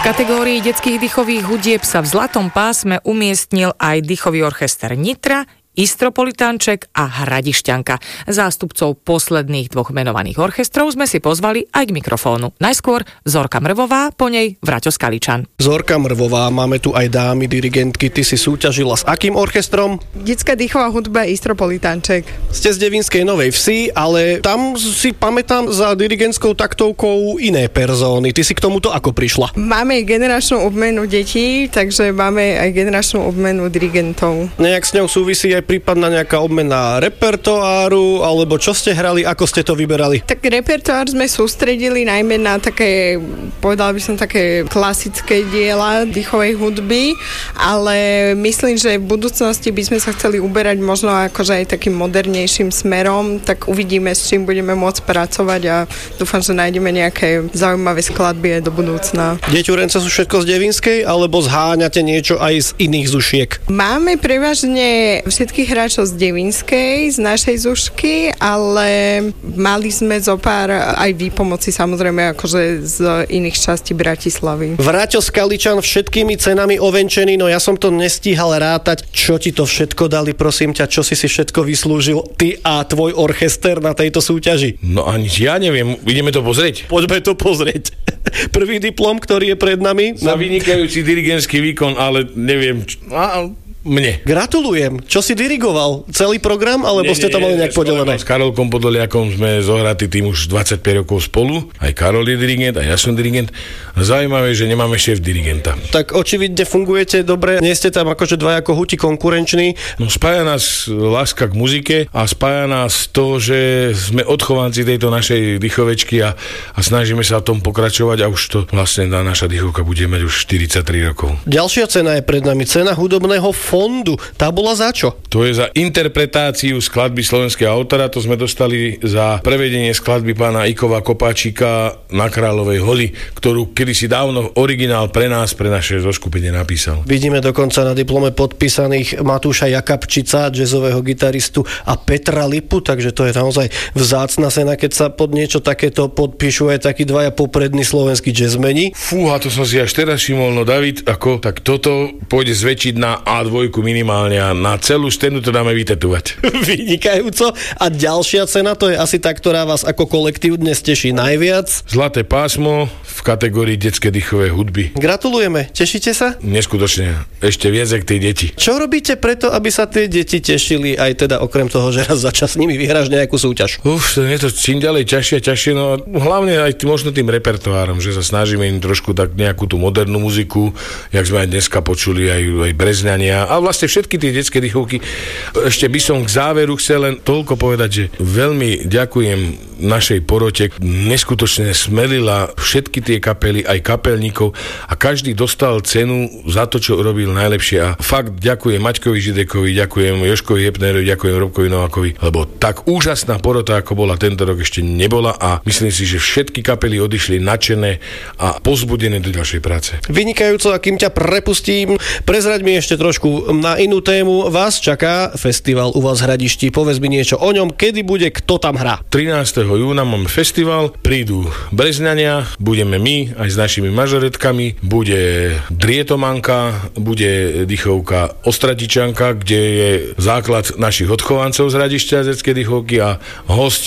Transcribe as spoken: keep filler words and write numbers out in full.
V kategórii detských dýchových hudieb sa v zlatom pásme umiestnil aj dýchový orchester Nitra, Istropolitánček a Hradišťanka. Zástupcov posledných dvoch menovaných orchestrov sme si pozvali aj k mikrofónu. Najskôr Zorka Mrvová, po nej Vraťo Skaličan. Zorka Mrvová, máme tu aj dámy dirigentky. Ty si súťažila s akým orchestrom? Detská dýchová hudba Istropolitánček. Ste z Devínskej Novej Vsi, ale tam si pamätám za dirigentskou taktovkou iné persóny. Ty si k tomuto ako prišla? Máme generačnú obmenu detí, takže máme aj generačnú obmenu dirigentov. Nejak s ňou súvisí aj prípadná nejaká obmena repertoáru, alebo čo ste hrali, ako ste to vyberali? Tak repertoár sme sústredili najmä na také, povedala by som, také klasické diela dýchovej hudby, ale myslím, že v budúcnosti by sme sa chceli uberať možno akože aj takým modernejším smerom, tak uvidíme, s čím budeme môcť pracovať a dúfam, že nájdeme nejaké zaujímavé skladby aj do budúcna. Deťurence sú všetko z Devínskej, alebo zháňate niečo aj z iných zušiek? Máme prevažne všetkých hráčov z Devínskej, z našej zušky, ale mali sme zo pár aj výpomoci samozrejme akože z iných častí Bratislavy. Vraťo Skaličan všetkými cenami ovenčený, no ja som to nestíhal rátať. Čo ti to všetko dali, prosím ťa, čo si si všetko vyslúžil ty a tvoj orchester na tejto súťaži? No ani ja neviem, ideme to pozrieť. Poďme to pozrieť. Prvý diplom, ktorý je pred nami. Za vynikajúci dirigentský výkon, ale neviem... Č- Mne. Gratulujem. Čo si dirigoval? Celý program, alebo nie, ste to mali nejak podelené? S Karolkom Podoliakom sme zohratí tým už dvadsaťpäť rokov spolu. Aj Karol je dirigent, aj ja som dirigent. Zaujímavé, že nemáme šéf dirigenta. Tak očividne fungujete dobre. Nie ste tam akože dvaja kohuti konkurenční. No spája nás láska k muzike a spája nás to, že sme odchovanci tejto našej dýchovečky a, a snažíme sa o tom pokračovať a už to vlastne tá naša dýchovka bude mať už štyridsaťtri rokov. Ďalšia cena je pred nami. Cena hudobného fondu. Tá bola za čo? To je za interpretáciu skladby slovenského autora. To sme dostali za prevedenie skladby pána Ikova Kopáčika Na kráľovej holi, ktorú kedysi dávno originál pre nás, pre naše zoskupenie napísal. Vidíme dokonca na diplome podpísaných Matúša Jakabčica, jazzového gitaristu, a Petra Lipu, takže to je naozaj vzácna cena, keď sa pod niečo takéto podpíšu aj takí dvaja poprední slovenskí jazzmeni. Fúha, to som si až teraz všimol, no David, ako, tak toto pôjde zväčšiť na á dva minimálne a na celú stenu to dáme vytetovať. Vynikajúco. A ďalšia cena, to je asi tá, ktorá vás ako kolektív dnes teší najviac. Zlaté pásmo v kategórii detské dýchové hudby. Gratulujeme. Tešíte sa? Neskutočne. Ešte viac jak tej deti. Čo robíte preto, aby sa tie deti tešili, aj teda okrem toho, že raz za čas s nimi vyhráš nejakú súťaž? Uf, to je to čím ďalej ťažšie a ťažšie, no hlavne aj tým, možno tým repertoárom, že sa snažíme im trošku tak nejakú tú modernú muziku, jak sme aj dneska počuli, aj, aj brezňania a vlastne všetky tie detské dýchovky. Ešte by som k záveru chcel len toľko povedať, že veľmi ďakujem našej porote, neskutočne smelila všetky tie kapely, aj kapelníkov a každý dostal cenu za to, čo robil najlepšie a fakt ďakujem Maťkovi Židekovi, ďakujem Jožkovi Hepnerovi, ďakujem Robkovi Novákovi, lebo tak úžasná porota, ako bola tento rok, ešte nebola a myslím si, že všetky kapely odišli nadšené a pozbudené do ďalšej práce. Vynikajúco, a kým ťa prepustím, prezraď mi ešte trošku na inú tému. Vás čaká festival u vás v Hradišti. Povedz mi niečo o ňom, kedy bude, kto tam hrá. trinásteho júna máme festival, prídu Brezňania, budeme my aj s našimi mažoretkami, bude Drietomanka, bude dýchovka Ostratičanka, kde je základ našich odchovancov z Hradišťa detskej dýchovky a hosť